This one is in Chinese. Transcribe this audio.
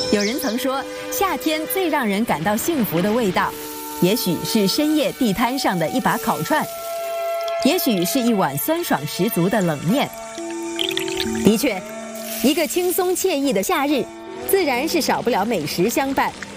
有人曾说，夏天最让人感到幸福的味道，也许是深夜地摊上的一把烤串，也许是一碗酸爽十足的冷面。的确，一个轻松惬意的夏日，自然是少不了美食相伴。